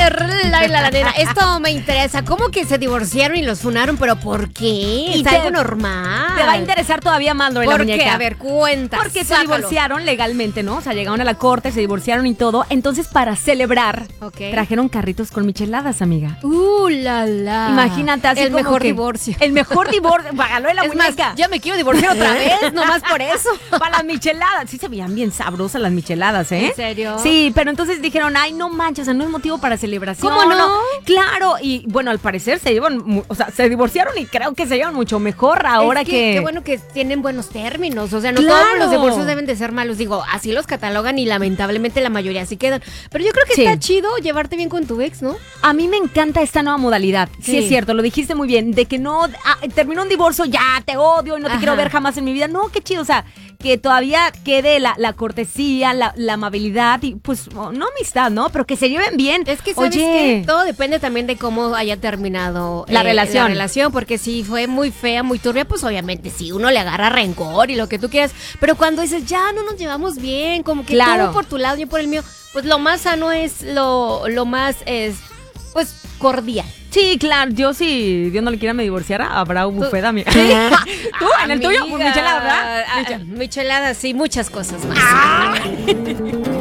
ver, la nena, esto me interesa. ¿Cómo que se divorciaron y los funaron? ¿Pero por qué? ¿Es algo normal? Te va a interesar todavía más, Lorena ¿Por Muñeca. qué? A ver, cuenta. Porque se sácalo. divorciaron legalmente, ¿no? O sea, llegaron a la corte, se divorciaron y todo. Entonces, para celebrar, trajeron carritos con micheladas, amiga. La. Imagínate, así el como mejor que divorcio. El mejor divorcio. Págalo de la Es muñeca. más, ya me quiero divorciar otra vez, nomás por eso. Para las micheladas. Sí se veían bien sabrosas las micheladas, ¿eh? ¿En serio? Sí, pero entonces dijeron, ay, no manches, o sea, no es motivo para celebración. ¿Cómo no? Claro, y bueno, al parecer se llevan, o sea, se divorciaron y creo que se llevan mucho mejor ahora que... Qué bueno que tienen buenos términos, o sea, no Claro. todos los divorcios deben de ser malos, digo, así los catalogan y lamentablemente la mayoría así quedan. Pero yo creo que está chido llevarte bien con tu ex, ¿no? A mí me encanta esta nueva modalidad. Sí, es cierto, lo dijiste muy bien, de que no, terminó un divorcio, ya te odio y no te quiero ver jamás en mi vida. No, qué chido, o sea, que todavía quede la cortesía, la amabilidad y pues, no amistad, ¿no? Pero que se lleven bien. Es que, ¿sabes qué? Todo depende también de cómo haya terminado la relación. Porque si fue muy fea, muy turbia, pues obviamente sí, uno le agarra rencor y lo que tú quieras. Pero cuando dices, ya no nos llevamos bien, como que tú por tu lado, yo por el mío, pues lo más sano es lo más, pues, cordial. Sí, claro, yo si Dios no le quiera me divorciara, habrá un buffet, amiga. ¿Sí? ¿Tú? ¿En el tuyo? Pues michelada, ¿verdad? Michelada, sí, muchas cosas más.